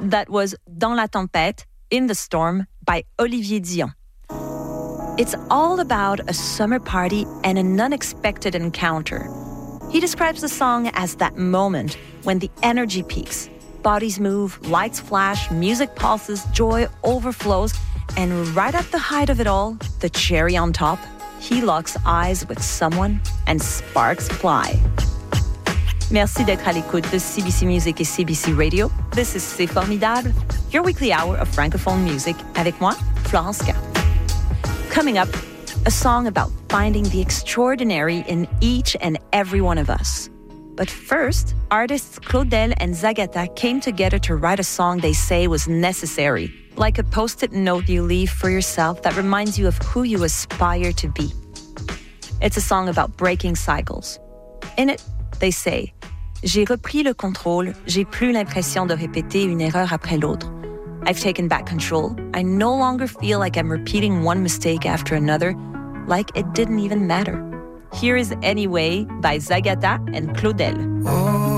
That was Dans la tempête, In the Storm by Olivier Dion. It's all about a summer party and an unexpected encounter. He describes the song as that moment when the energy peaks. Bodies move, lights flash, music pulses, joy overflows, and right at the height of it all, the cherry on top, he locks eyes with someone and sparks fly. Merci d'être à l'écoute de CBC Music et CBC Radio. This is C'est Formidable, your weekly hour of Francophone music, avec moi, Florence K. Coming up, a song about finding the extraordinary in each and every one of us. But first, artists Claudel and Zagata came together to write a song they say was necessary, like a post-it note you leave for yourself that reminds you of who you aspire to be. It's a song about breaking cycles. In it, they say, J'ai repris le contrôle, j'ai plus l'impression de répéter une erreur après l'autre. I've taken back control. I no longer feel like I'm repeating one mistake after another, like it didn't even matter. Here is Anyway by Zagata and Claudel.